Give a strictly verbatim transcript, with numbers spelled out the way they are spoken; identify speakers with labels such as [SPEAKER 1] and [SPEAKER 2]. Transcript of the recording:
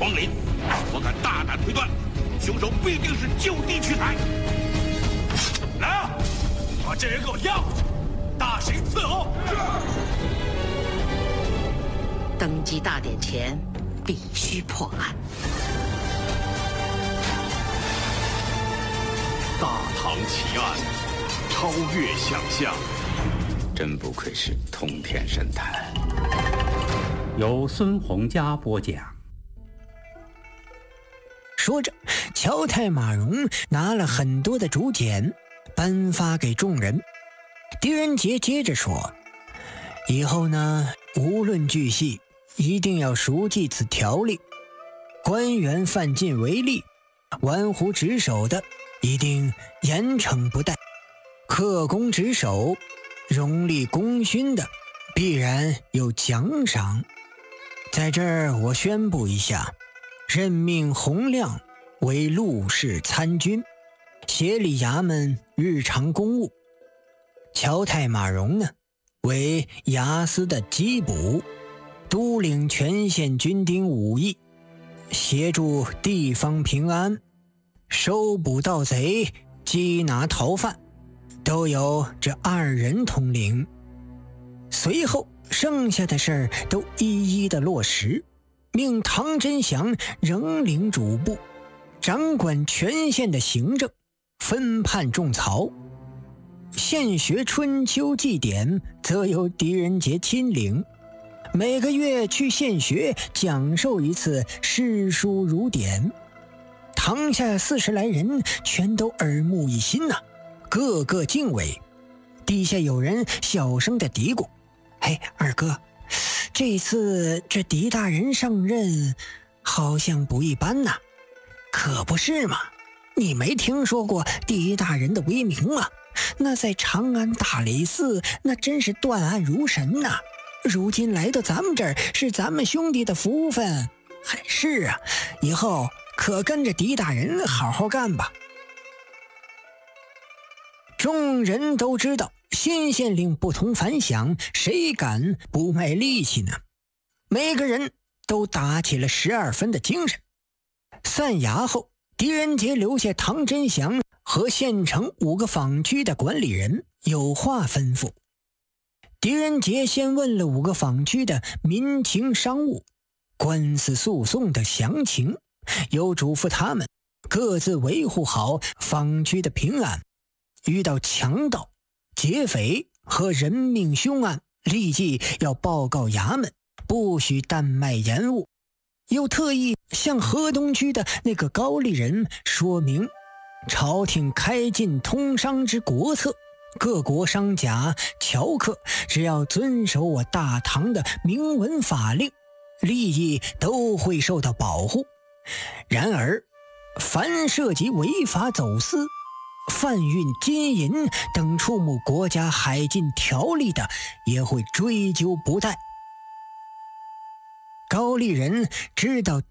[SPEAKER 1] 皇陵，我敢大胆推断，凶手必定是就地取材。来啊，把这人给我押回去，大刑伺候。
[SPEAKER 2] 登基大典前，必须破案。
[SPEAKER 3] 大唐奇案，超越想象。
[SPEAKER 4] 真不愧是通天神探。
[SPEAKER 5] 由孙洪佳播讲。
[SPEAKER 6] 说着，乔太马荣拿了很多的竹简颁发给众人。狄仁杰接着说，以后呢，无论巨细，一定要熟记此条例。官员犯禁违例，玩忽职守的，一定严惩不贷；恪公职守，荣立功勋的，必然有奖赏。在这儿我宣布一下，任命洪亮为陆氏参军，协理衙门日常公务；乔太马荣呢，为衙司的缉捕，督领全县军丁武艺，协助地方平安，收捕盗贼，缉拿逃犯，都由这二人统领。随后剩下的事儿都一一的落实，命唐真祥仍领主簿，掌管全县的行政，分判种草。县学春秋祭典则由狄仁杰亲领，每个月去县学讲授一次诗书儒典。堂下四十来人全都耳目一新呐、啊，个个敬畏。底下有人小声的嘀咕：“哎，二哥，这次这狄大人上任好像不一般呐、啊。”“可不是嘛，你没听说过狄大人的威名吗？那在长安大理寺那真是断案如神呐、啊。如今来到咱们这儿是咱们兄弟的福分。还是啊，以后可跟着狄大人好好干吧。”众人都知道新县令不同凡响，谁敢不卖力气呢？每个人都打起了十二分的精神。散衙后，狄仁杰留下唐真祥和县城五个坊区的管理人有话吩咐。狄仁杰先问了五个坊区的民情商务、官司诉讼的详情，又嘱咐他们各自维护好坊区的平安，遇到强盗、劫匪和人命凶案，立即要报告衙门，不许怠慢延误。又特意向河东区的那个高丽人说明，朝廷开禁通商之国策，各国商贾、樵客只要遵守我大唐的明文法令，利益都会受到保护。然而，凡涉及违法走私、贩运金银等触目国家海禁条例的，也会追究不贷。高丽人知道